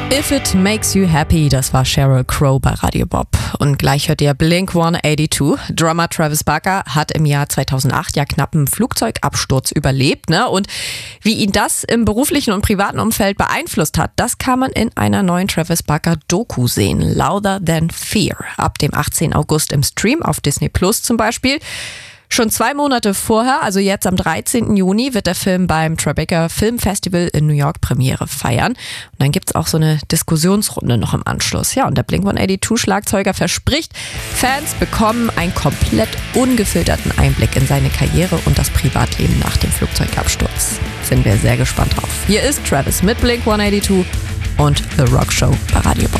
If It Makes You Happy, das war Sheryl Crow bei Radio Bob. Und gleich hört ihr Blink-182. Drummer Travis Barker hat im Jahr 2008 ja knapp einen Flugzeugabsturz überlebt, ne? Und wie ihn das im beruflichen und privaten Umfeld beeinflusst hat, das kann man in einer neuen Travis Barker-Doku sehen. Louder Than Fear. Ab dem 18. August im Stream auf Disney Plus zum Beispiel. Schon 2 Monate vorher, also jetzt am 13. Juni, wird der Film beim Tribeca Film Festival in New York Premiere feiern. Und dann gibt's auch so eine Diskussionsrunde noch im Anschluss. Ja, und der Blink-182-Schlagzeuger verspricht, Fans bekommen einen komplett ungefilterten Einblick in seine Karriere und das Privatleben nach dem Flugzeugabsturz. Sind wir sehr gespannt drauf. Hier ist Travis mit Blink-182 und The Rock Show bei Radio Bob.